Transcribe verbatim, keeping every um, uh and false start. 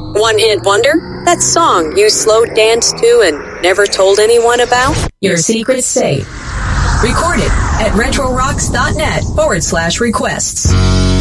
One hit wonder? That song you slow danced to and never told anyone about? Your secret's safe. Record it at retrorocks.net forward slash requests.